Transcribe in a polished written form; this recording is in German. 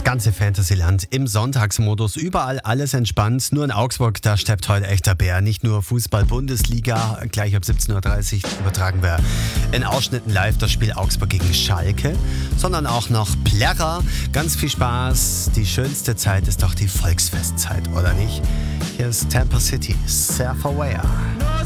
ganze Fantasyland im Sonntagsmodus. Überall alles entspannt. Nur in Augsburg, da steppt heute echter Bär. Nicht nur Fußball-Bundesliga. Gleich ab 17.30 Uhr übertragen wir in Ausschnitten live das Spiel Augsburg gegen Schalke. Sondern auch noch Plärrer. Ganz viel Spaß. Die schönste Zeit ist doch die Volksfestzeit, oder nicht? Hier ist Tampa City. Surf Aware.